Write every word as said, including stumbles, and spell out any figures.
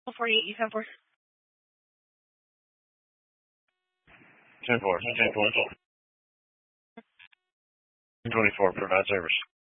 forty-eight, you ten four. ten four, ten four. twenty-four, provide service.